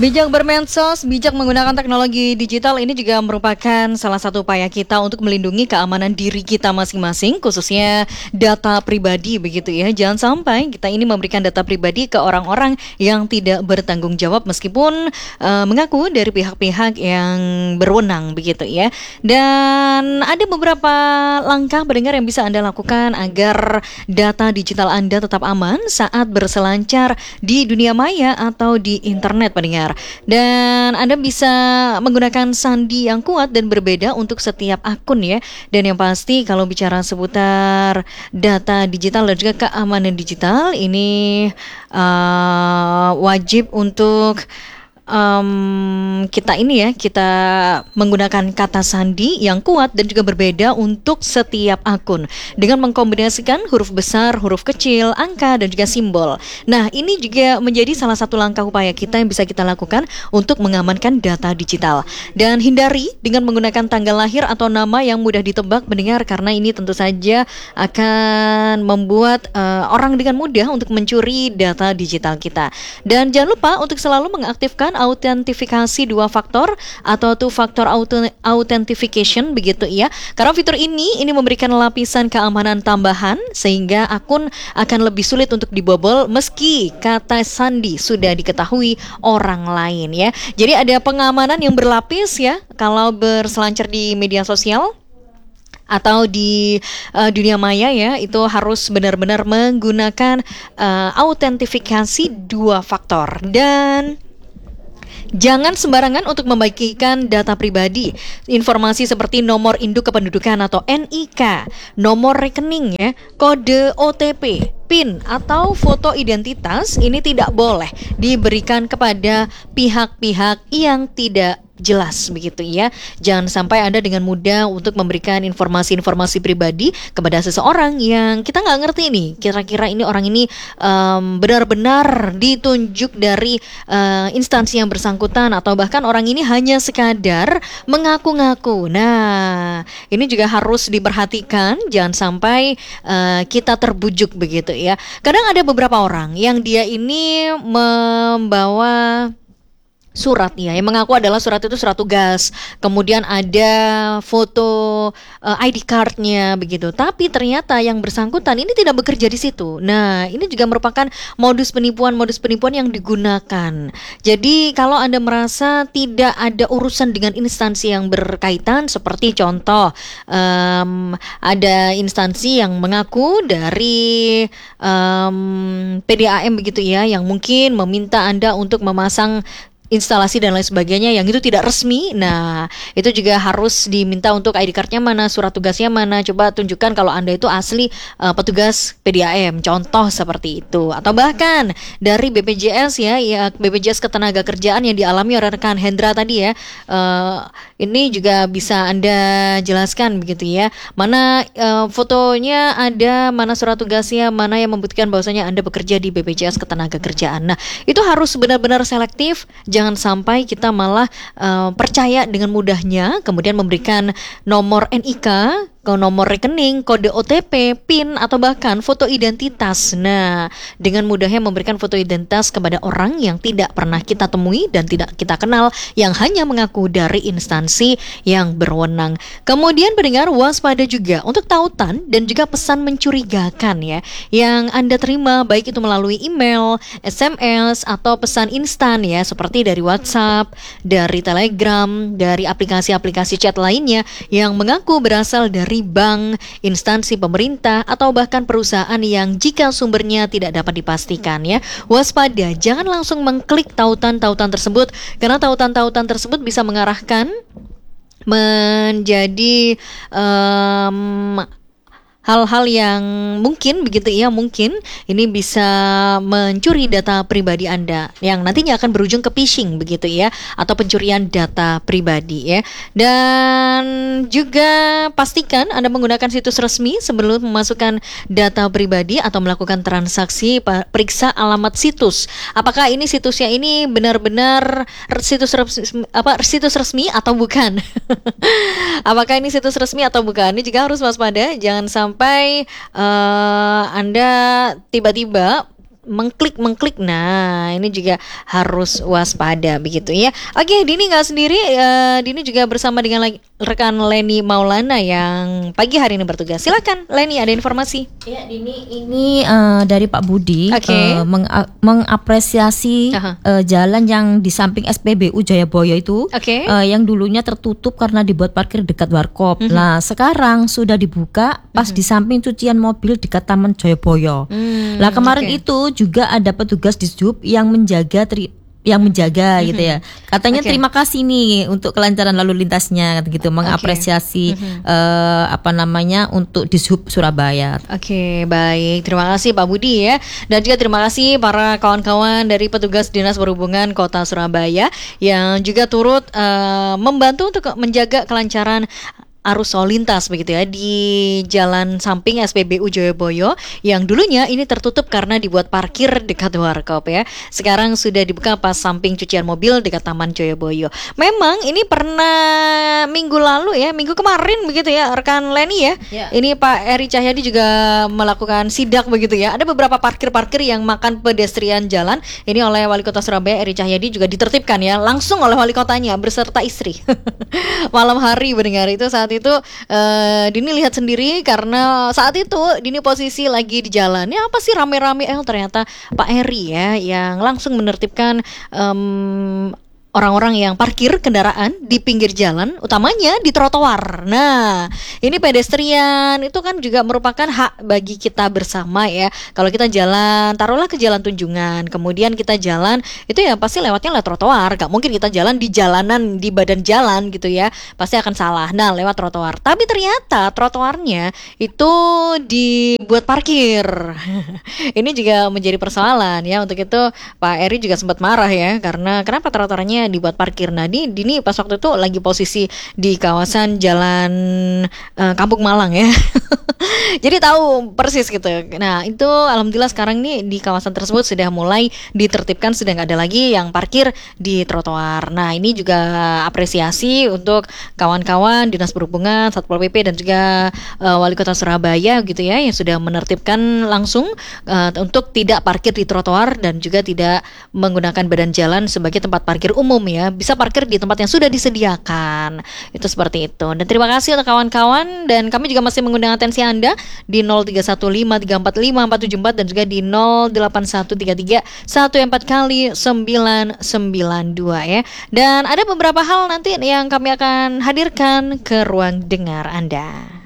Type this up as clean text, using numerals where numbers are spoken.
Bijak bermedsos, bijak menggunakan teknologi digital ini juga merupakan salah satu upaya kita untuk melindungi keamanan diri kita masing-masing, khususnya data pribadi begitu ya. Jangan sampai kita ini memberikan data pribadi ke orang-orang yang tidak bertanggung jawab meskipun mengaku dari pihak-pihak yang berwenang begitu ya. Dan ada beberapa langkah pendengar yang bisa Anda lakukan agar data digital Anda tetap aman saat berselancar di dunia maya atau di internet pendengar. Dan Anda bisa menggunakan sandi yang kuat dan berbeda untuk setiap akun ya. Dan yang pasti kalau bicara seputar data digital dan juga keamanan digital ini wajib untuk kita menggunakan kata sandi yang kuat dan juga berbeda untuk setiap akun dengan mengkombinasikan huruf besar, huruf kecil, angka dan juga simbol. Nah, ini juga menjadi salah satu langkah upaya kita yang bisa kita lakukan untuk mengamankan data digital. Dan hindari dengan menggunakan tanggal lahir atau nama yang mudah ditebak pendengar, karena ini tentu saja akan membuat orang dengan mudah untuk mencuri data digital kita. Dan jangan lupa untuk selalu mengaktifkan autentifikasi 2 faktor atau two-factor authentication begitu ya. Karena fitur ini memberikan lapisan keamanan tambahan sehingga akun akan lebih sulit untuk dibobol meski kata sandi sudah diketahui orang lain ya. Jadi ada pengamanan yang berlapis ya kalau berselancar di media sosial atau di dunia maya ya, itu harus benar-benar menggunakan autentifikasi 2 faktor. Dan jangan sembarangan untuk membagikan data pribadi. Informasi seperti nomor induk kependudukan atau NIK, nomor rekening ya, kode OTP, PIN atau foto identitas ini tidak boleh diberikan kepada pihak-pihak yang tidak jelas begitu ya. Jangan sampai Anda dengan mudah untuk memberikan informasi-informasi pribadi kepada seseorang yang kita nggak ngerti nih. Kira-kira ini orang ini benar-benar ditunjuk dari instansi yang bersangkutan atau bahkan orang ini hanya sekadar mengaku-ngaku. Nah, ini juga harus diperhatikan. Jangan sampai kita terbujuk begitu ya. Kadang ada beberapa orang yang dia ini membawa surat ya, yang mengaku adalah surat itu surat tugas, kemudian ada foto ID card-nya begitu, tapi ternyata yang bersangkutan ini tidak bekerja di situ. Nah, ini juga merupakan modus penipuan yang digunakan. Jadi kalau Anda merasa tidak ada urusan dengan instansi yang berkaitan, seperti contoh ada instansi yang mengaku dari PDAM begitu ya, yang mungkin meminta Anda untuk memasang instalasi dan lain sebagainya yang itu tidak resmi. Nah, itu juga harus diminta untuk ID card-nya mana, surat tugasnya mana. Coba tunjukkan kalau Anda itu asli petugas PDAM, contoh seperti itu. Atau bahkan dari BPJS ya, BPJS Ketenagakerjaan yang dialami oleh rekan Hendra tadi ya. Ini juga bisa Anda jelaskan begitu ya. Mana fotonya ada, mana surat tugasnya, mana yang membuktikan bahwasanya Anda bekerja di BPJS Ketenagakerjaan. Nah, itu harus benar-benar selektif. Jangan sampai kita malah percaya dengan mudahnya, kemudian memberikan nomor NIK, nomor rekening, kode OTP, PIN, atau bahkan foto identitas. Nah, dengan mudahnya memberikan foto identitas kepada orang yang tidak pernah kita temui dan tidak kita kenal, yang hanya mengaku dari instansi yang berwenang. Kemudian pendengar, waspada juga untuk tautan dan juga pesan mencurigakan ya, yang Anda terima baik itu melalui email, SMS, atau pesan instan ya, seperti dari WhatsApp, dari Telegram, dari aplikasi-aplikasi chat lainnya yang mengaku berasal dari bank, instansi pemerintah, atau bahkan perusahaan yang jika sumbernya tidak dapat dipastikan ya. Waspada, jangan langsung mengklik tautan-tautan tersebut, karena tautan-tautan tersebut bisa mengarahkan menjadi hal-hal yang mungkin begitu ya, mungkin ini bisa mencuri data pribadi Anda yang nantinya akan berujung ke phishing begitu ya, atau pencurian data pribadi ya. Dan juga pastikan Anda menggunakan situs resmi sebelum memasukkan data pribadi atau melakukan transaksi. Periksa alamat situs. Apakah ini situsnya ini benar-benar situs resmi atau bukan? Apakah ini situs resmi atau bukan? Ini juga harus waspada. Jangan sampai Anda tiba-tiba mengklik. Nah, ini juga harus waspada begitu ya. Oke, Dini nggak sendiri, Dini juga bersama dengan rekan Leni Maulana yang pagi hari ini bertugas. Silakan Leni, ada informasi. Ya, Dini, ini dari Pak Budi, mengapresiasi jalan yang di samping SPBU Jayabaya itu, yang dulunya tertutup karena dibuat parkir dekat warkop. Nah, sekarang sudah dibuka pas di samping cucian mobil dekat Taman Jayabaya. Lah kemarin itu juga ada petugas di Sub yang menjaga gitu ya. Katanya terima kasih nih untuk kelancaran lalu lintasnya gitu, mengapresiasi untuk Dishub Surabaya. Oke, baik. Terima kasih Pak Budi ya. Dan juga terima kasih para kawan-kawan dari petugas Dinas Perhubungan Kota Surabaya yang juga turut membantu untuk menjaga kelancaran arus lalu lintas begitu ya di jalan samping SPBU Jayabaya yang dulunya ini tertutup karena dibuat parkir dekat warkop ya. Sekarang sudah dibuka pas samping cucian mobil dekat Taman Jayabaya. Memang ini pernah minggu lalu ya, minggu kemarin begitu ya rekan Leni ya. Ini Pak Eri Cahyadi juga melakukan sidak begitu ya. Ada beberapa parkir-parkir yang makan pedestrian jalan. Ini oleh Wali Kota Surabaya Eri Cahyadi juga ditertibkan ya langsung oleh wali kotanya beserta istri. Malam hari mendengar itu saat itu Dini lihat sendiri karena saat itu Dini posisi lagi di jalan. Ya apa sih rame-rame? Ternyata Pak Eri ya yang langsung menertibkan orang-orang yang parkir kendaraan di pinggir jalan, utamanya di trotoar. Nah, ini pedestrian itu kan juga merupakan hak bagi kita bersama ya. Kalau kita jalan, taruhlah ke jalan Tunjungan, kemudian kita jalan, itu ya pasti lewatnya lewat trotoar. Gak mungkin kita jalan di jalanan, di badan jalan gitu ya. Pasti akan salah. Nah, lewat trotoar. Tapi ternyata trotoarnya itu dibuat parkir. Ini juga menjadi persoalan ya. Untuk itu Pak Eri juga sempat marah ya, karena kenapa trotoarnya dibuat parkir. Nah, Dini pas waktu itu lagi posisi di kawasan Jalan Kampung Malang ya. Jadi tahu persis gitu. Nah, itu alhamdulillah sekarang nih di kawasan tersebut sudah mulai ditertibkan, sudah nggak ada lagi yang parkir di trotoar. Nah, ini juga apresiasi untuk kawan-kawan Dinas Perhubungan, Satpol PP dan juga Wali Kota Surabaya gitu ya yang sudah menertibkan langsung untuk tidak parkir di trotoar dan juga tidak menggunakan badan jalan sebagai tempat parkir umum ya, bisa parkir di tempat yang sudah disediakan. Itu seperti itu. Dan terima kasih untuk kawan-kawan, dan kami juga masih mengundang atensi Anda di 0315345474 dan juga di 0813314 kali 992 ya. Dan ada beberapa hal nanti yang kami akan hadirkan ke ruang dengar Anda.